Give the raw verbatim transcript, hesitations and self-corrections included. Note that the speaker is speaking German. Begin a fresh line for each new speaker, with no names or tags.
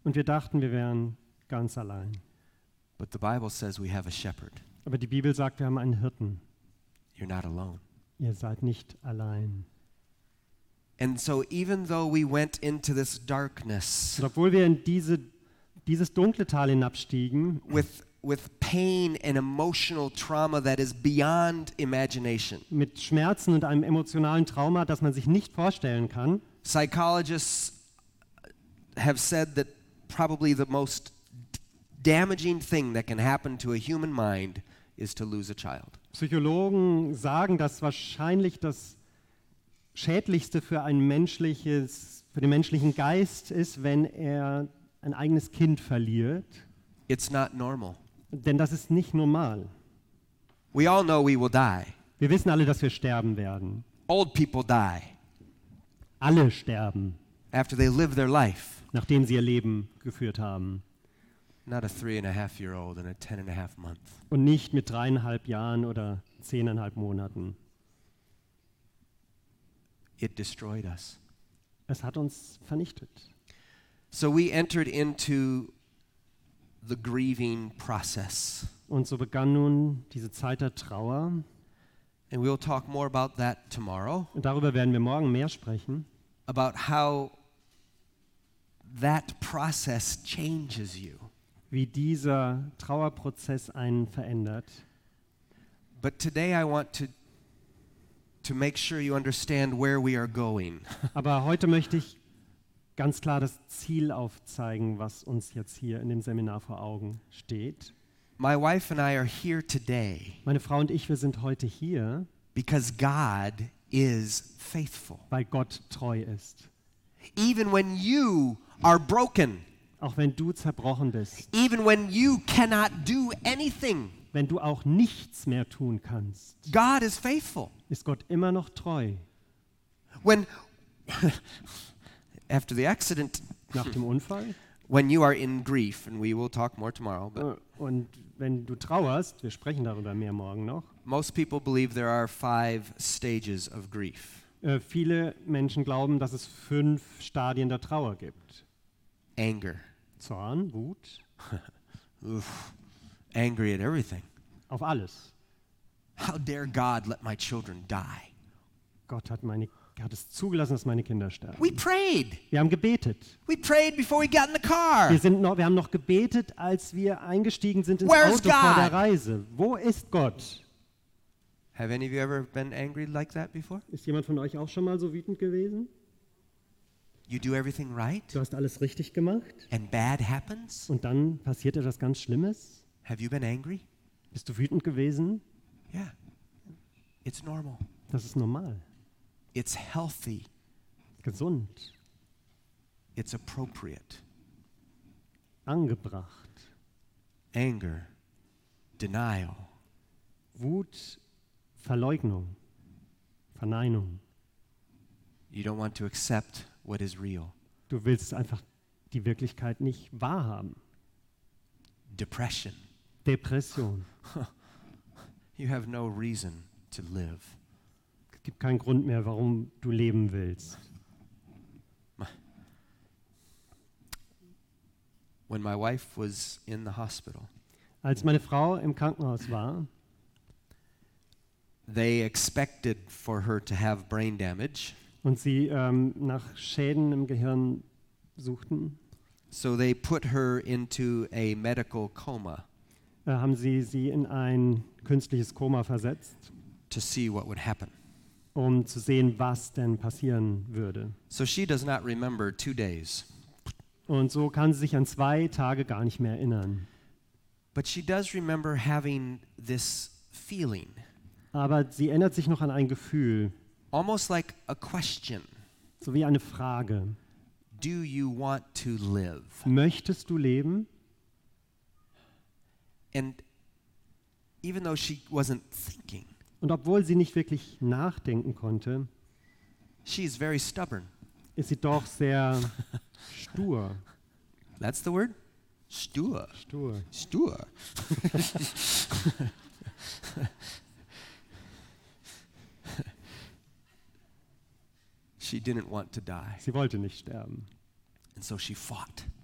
Und wir dachten, wir wären ganz allein.
But the Bible says we have a shepherd.
Aber die Bibel sagt, wir haben einen Hirten.
You're not alone.
Ihr seid nicht allein.
And so even though we went into this darkness
Und obwohl wir in diese, dieses dunkle Tal hinabstiegen,
with with pain and emotional trauma that is beyond imagination.
mit Schmerzen und einem emotionalen Trauma, das man sich nicht vorstellen kann,
Psychologists have said that probably the most damaging thing that can happen to a human mind is to lose a child.
Psychologen sagen, dass wahrscheinlich das Schädlichste für ein menschliches, für den menschlichen Geist ist, wenn er ein eigenes Kind verliert.
It's not normal.
Denn das ist nicht normal.
We all know we will die.
Wir wissen alle, dass wir sterben werden.
Old people die
Alle sterben,
after they live their life.
nachdem sie ihr Leben geführt haben.
Not a three and a half year old and a ten and a half month.
Und nicht mit dreieinhalb Jahren oder zehneinhalb Monaten.
It destroyed us.
Es hat uns vernichtet.
So we entered into the grieving process.
Und so begann nun diese Zeit der Trauer.
And we'll talk more about that tomorrow,
Und darüber werden wir morgen mehr sprechen.
about how that process changes you.
Wie dieser Trauerprozess einen verändert.
But today I want to to make sure you understand where we are going.
Aber heute möchte ich ganz klar das Ziel aufzeigen, was uns jetzt hier in dem Seminar vor Augen steht.
My wife and I are here today
Meine Frau und ich, wir sind heute hier,
because God is faithful.
weil Gott treu ist.
Even when you are broken,
Auch wenn du zerbrochen bist,
even when you cannot do anything,
wenn du auch nichts mehr tun kannst,
God is faithful.
ist Gott immer noch treu.
When after the accident,
Nach dem Unfall.
when you are in grief, and we will talk more tomorrow, but
Und wenn du trauerst, wir sprechen darüber mehr morgen noch,
most people believe there are five stages of grief.
äh, viele Menschen glauben, dass es fünf Stadien der Trauer gibt.
Anger,
Zorn, Wut,
oof, angry at everything.
auf alles.
How dare God let my children die?
Gott hat, meine, hat es zugelassen, dass meine Kinder sterben.
We prayed.
Wir haben gebetet.
We prayed before we got in the car.
Wir, sind noch, wir haben noch gebetet, als wir eingestiegen sind ins
Where's
Auto vor der
God?
Reise. Wo ist Gott?
Have any of you ever been angry like that before?
Ist jemand von euch auch schon mal so wütend gewesen?
You do everything right
Du hast alles richtig gemacht
and bad happens?
und dann passiert etwas ganz Schlimmes?
Have you been angry?
Bist du wütend gewesen?
Yeah. It's normal.
Das ist normal.
It's healthy.
Gesund.
It's appropriate.
Angebracht.
Anger, denial,
Wut, Verleugnung. Verneinung.
you don't want to accept what is real.
Du willst einfach die Wirklichkeit nicht wahrhaben.
Depression,
Depression.
you have no reason to live.
Es gibt keinen Grund mehr, warum du leben willst.
When my wife was in the hospital,
Als meine Frau im Krankenhaus war,
they expected for her to have brain damage,
und sie ähm, nach Schäden im Gehirn suchten,
so they put her into a medical coma
äh, haben sie sie in ein künstliches Koma versetzt,
to see what would happen.
um zu sehen, was denn passieren würde.
So she does not remember two days,
Und so kann sie sich an zwei Tage gar nicht mehr erinnern.
but she does remember having this feeling,
Aber sie erinnert sich noch an ein Gefühl,
almost like a question.
so wie eine Frage.
Do you want to live?
Möchtest du leben?
And even though she wasn't thinking,
Und obwohl sie nicht wirklich nachdenken konnte,
she is very stubborn.
ist sie doch sehr stur.
That's the word? Stur.
Stur.
Stur. She didn't want to die,
Sie wollte nicht sterben.
and so she fought.